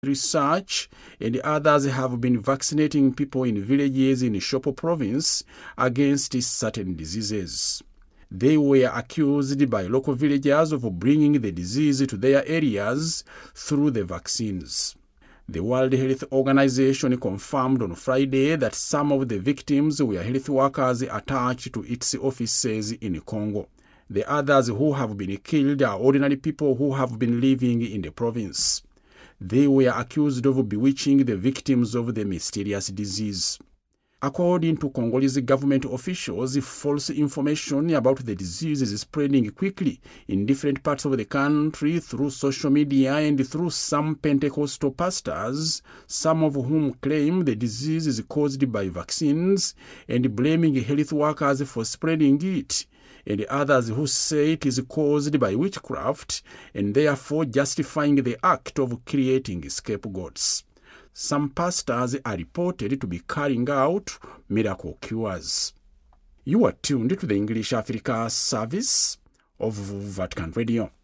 research, and others have been vaccinating people in villages in Shopo province against certain diseases. They were accused by local villagers of bringing the disease to their areas through the vaccines. The World Health Organization confirmed on Friday that some of the victims were health workers attached to its offices in Congo. The others who have been killed are ordinary people who have been living in the province. They were accused of bewitching the victims of the mysterious disease. According to Congolese government officials, false information about the disease is spreading quickly in different parts of the country through social media and through some Pentecostal pastors, some of whom claim the disease is caused by vaccines and blaming health workers for spreading it, and others who say it is caused by witchcraft and therefore justifying the act of creating scapegoats. Some pastors are reported to be carrying out miracle cures. You are tuned to the English Africa service of Vatican Radio.